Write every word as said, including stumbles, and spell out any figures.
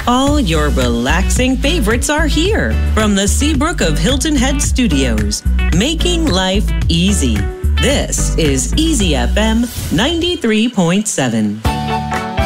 All your relaxing favorites are here from the Seabrook of Hilton Head Studios, making life easy. This is Easy F M ninety-three point seven.